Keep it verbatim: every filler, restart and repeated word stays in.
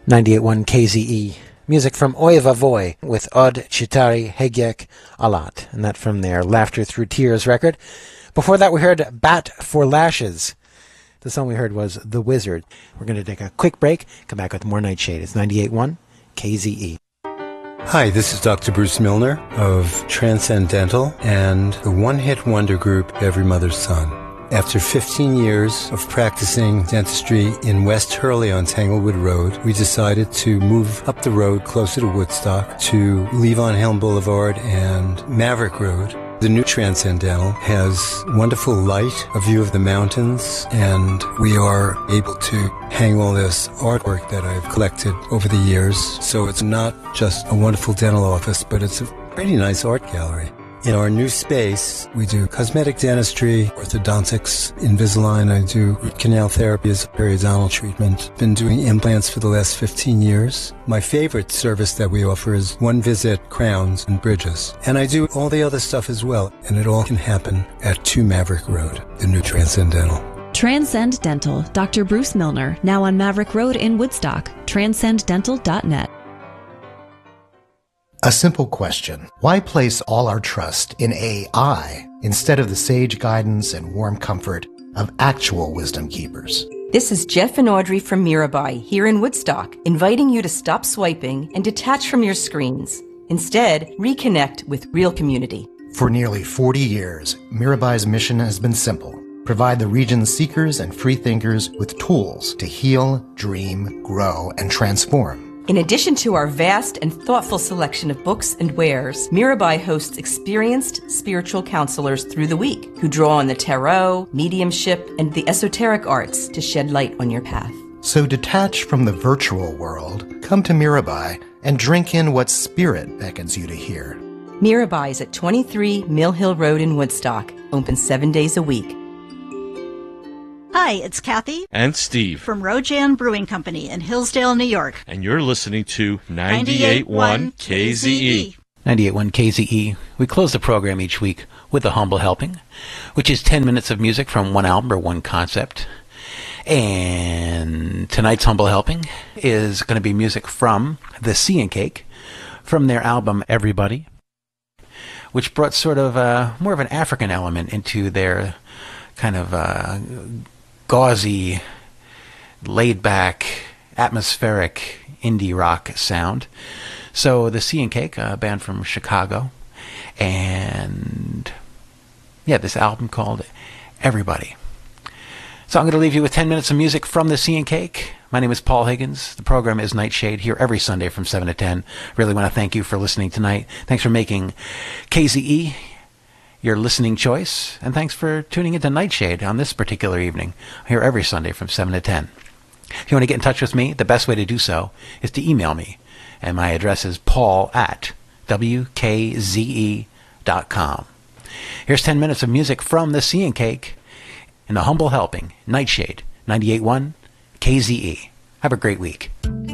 ninety-eight point one K Z E. Music from Oy Vavoy with Od Chitari Hegyek Alat, and that from their Laughter Through Tears record. Before that we heard Bat for Lashes. The song we heard was The Wizard. We're going to take a quick break, come back with more Nightshade. It's ninety-eight point one K Z E. Hi, this is Doctor Bruce Milner of Transcendental and the one-hit wonder group Every Mother's Son. After fifteen years of practicing dentistry in West Hurley on Tanglewood Road, we decided to move up the road closer to Woodstock to Levon Helm Boulevard and Maverick Road. The new Transcendental has wonderful light, a view of the mountains, and we are able to hang all this artwork that I've collected over the years. So it's not just a wonderful dental office, but it's a pretty nice art gallery. In our new space, we do cosmetic dentistry, orthodontics, Invisalign. I do root canal therapy as a periodontal treatment. Been doing implants for the last fifteen years. My favorite service that we offer is one-visit crowns and bridges. And I do all the other stuff as well. And it all can happen at two Maverick Road, the new Transcendental. Transcend Dental, Doctor Bruce Milner, now on Maverick Road in Woodstock. transcend dental dot net. A simple question. Why place all our trust in A I instead of the sage guidance and warm comfort of actual wisdom keepers? This is Jeff and Audrey from Mirabai here in Woodstock, inviting you to stop swiping and detach from your screens. Instead, reconnect with real community. For nearly forty years, Mirabai's mission has been simple. Provide the region's seekers and freethinkers with tools to heal, dream, grow, and transform. In addition to our vast and thoughtful selection of books and wares, Mirabai hosts experienced spiritual counselors through the week who draw on the tarot, mediumship, and the esoteric arts to shed light on your path. So detach from the virtual world, come to Mirabai, and drink in what spirit beckons you to hear. Mirabai is at twenty-three Mill Hill Road in Woodstock, open seven days a week. Hi, it's Kathy and Steve from Rojan Brewing Company in Hillsdale, New York. And you're listening to ninety-eight point one K Z E. ninety-eight point one K Z E. We close the program each week with a humble helping, which is ten minutes of music from one album or one concept. And tonight's humble helping is going to be music from The Sea and Cake, from their album Everybody, which brought sort of uh, more of an African element into their kind of uh, gauzy, laid-back, atmospheric indie rock sound. So The Sea and Cake, a band from Chicago, and yeah, this album called Everybody. So I'm going to leave you with ten minutes of music from The Sea and Cake. My name is Paul Higgins. The program is Nightshade, here every Sunday from seven to ten. Really want to thank you for listening tonight. Thanks for making K Z E your listening choice, and thanks for tuning into Nightshade on this particular evening, here every Sunday from seven to ten. If you want to get in touch with me, the best way to do so is to email me, and my address is paul at w k z e dot com. Here's ten minutes of music from The Sea and Cake in the humble helping, Nightshade, ninety-eight point one K Z E. Have a great week.